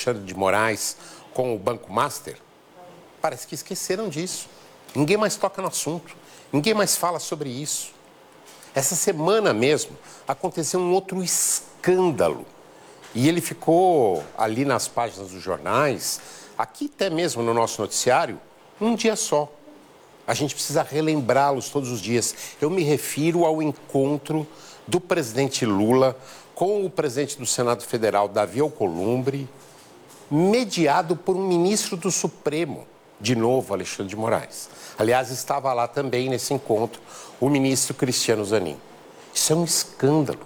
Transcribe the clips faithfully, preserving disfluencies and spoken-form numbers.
Alexandre de Moraes com o Banco Master, parece que esqueceram disso. Ninguém mais toca no assunto, ninguém mais fala sobre isso. Essa semana mesmo aconteceu um outro escândalo e ele ficou ali nas páginas dos jornais, aqui até mesmo no nosso noticiário, um dia só. A gente precisa relembrá-los todos os dias. Eu me refiro ao encontro do presidente Lula com o presidente do Senado Federal, Davi Alcolumbre, mediado por um ministro do Supremo, de novo, Alexandre de Moraes. Aliás, estava lá também nesse encontro o ministro Cristiano Zanin. Isso é um escândalo.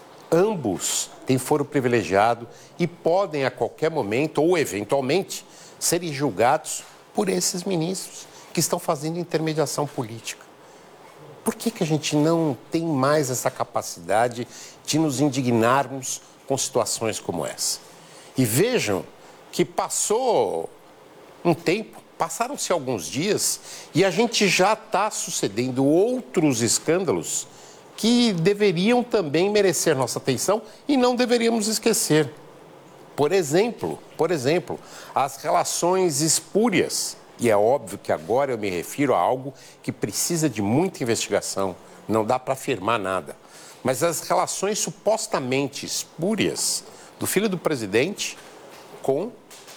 Ambos têm foro privilegiado e podem a qualquer momento, ou eventualmente, serem julgados por esses ministros que estão fazendo intermediação política. Por que que a gente não tem mais essa capacidade de nos indignarmos com situações como essa? E vejam que passou um tempo, passaram-se alguns dias e a gente já está sucedendo outros escândalos que deveriam também merecer nossa atenção e não deveríamos esquecer. Por exemplo, por exemplo, as relações espúrias. E é óbvio que agora eu me refiro a algo que precisa de muita investigação, não dá para afirmar nada. Mas as relações supostamente espúrias do filho do presidente com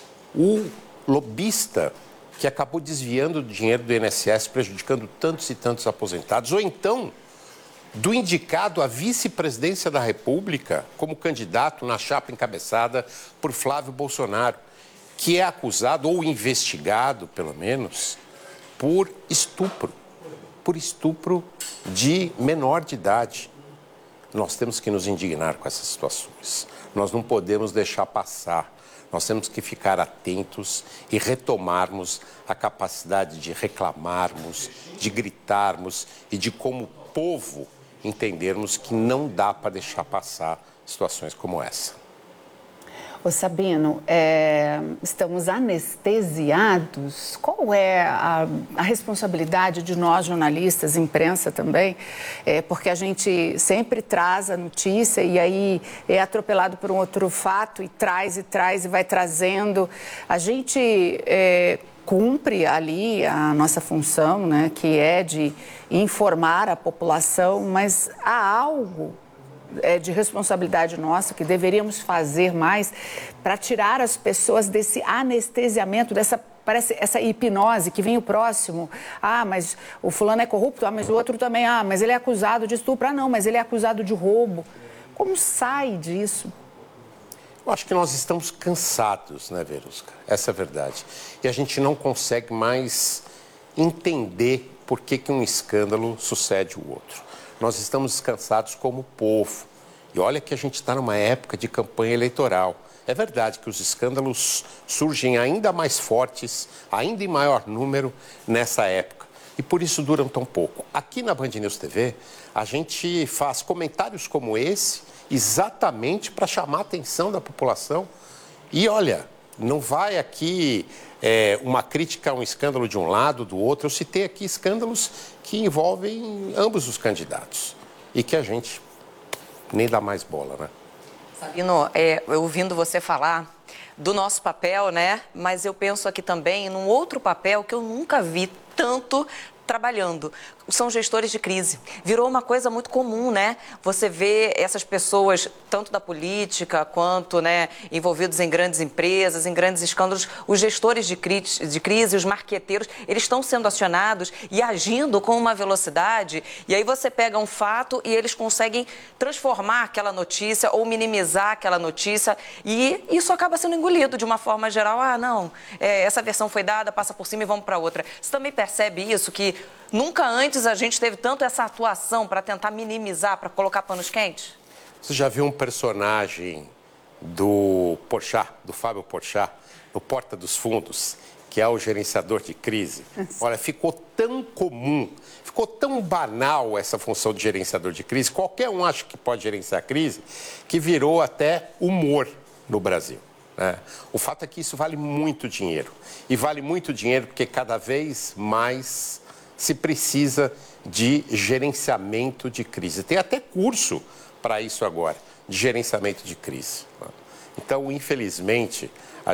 o lobista que acabou desviando o dinheiro do I N S S, prejudicando tantos e tantos aposentados, ou então do indicado à vice-presidência da República como candidato na chapa encabeçada por Flávio Bolsonaro, que é acusado, ou investigado, pelo menos, por estupro, por estupro de menor de idade. Nós temos que nos indignar com essas situações. Nós não podemos deixar passar. Nós temos que ficar atentos e retomarmos a capacidade de reclamarmos, de gritarmos e de, como povo, entendermos que não dá para deixar passar situações como essa. Ô Sabino, é, estamos anestesiados? Qual é a, a responsabilidade de nós, jornalistas, imprensa também? É, porque a gente sempre traz a notícia e aí é atropelado por um outro fato e traz e traz e vai trazendo. A gente é, cumpre ali a nossa função, né, que é de informar a população, mas há algo É de responsabilidade nossa, que deveríamos fazer mais para tirar as pessoas desse anestesiamento, dessa, parece, essa hipnose que vem o próximo. Ah, mas o fulano é corrupto, ah, mas o outro também, ah, mas ele é acusado de estupro, ah, não, mas ele é acusado de roubo. Como sai disso? Eu acho que nós estamos cansados, né, Verusca? Essa é a verdade. E a gente não consegue mais entender por que que um escândalo sucede o outro. Nós estamos cansados como povo. E olha que a gente está numa época de campanha eleitoral. É verdade que os escândalos surgem ainda mais fortes, ainda em maior número nessa época. E por isso duram tão pouco. Aqui na Band News T V, a gente faz comentários como esse exatamente para chamar a atenção da população. E olha, não vai aqui é, uma crítica a um escândalo de um lado, do outro. Eu citei aqui escândalos que envolvem ambos os candidatos e que a gente nem dá mais bola, né? Sabino, é, eu ouvindo você falar do nosso papel, né? Mas eu penso aqui também num outro papel que eu nunca vi tanto trabalhando. São gestores de crise. Virou uma coisa muito comum, né? Você vê essas pessoas, tanto da política quanto, né, envolvidos em grandes empresas, em grandes escândalos, os gestores de crise, de crise, os marqueteiros, eles estão sendo acionados e agindo com uma velocidade. E aí você pega um fato e eles conseguem transformar aquela notícia ou minimizar aquela notícia e isso acaba sendo engolido de uma forma geral. Ah, não, é, essa versão foi dada, passa por cima e vamos para outra. Você também percebe isso, que nunca antes a gente teve tanto essa atuação para tentar minimizar, para colocar panos quentes? Você já viu um personagem do Porchat, do Fábio Porchat, no Porta dos Fundos, que é o gerenciador de crise? Olha, ficou tão comum, ficou tão banal essa função de gerenciador de crise, qualquer um acha que pode gerenciar a crise, que virou até humor no Brasil. É. O fato é que isso vale muito dinheiro. E vale muito dinheiro porque cada vez mais se precisa de gerenciamento de crise. Tem até curso para isso agora, de gerenciamento de crise. Então, infelizmente,